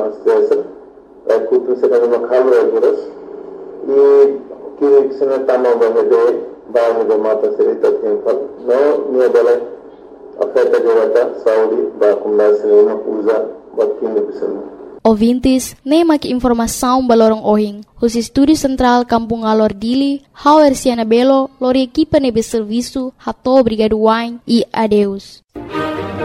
Association, kutu sena makalo eguras, kini sena tama bahede, bahede mata serita tempat, no niya bala afeta jawata Saudi, bakumla sena uza, bakini bisana. Ouvintes, nem aqui informação balorong ohing. Os estúdios central Kampung Alor Dili, Hauer Siana Belo, lori equipa nebe serviço, hato obrigado wine e adeus.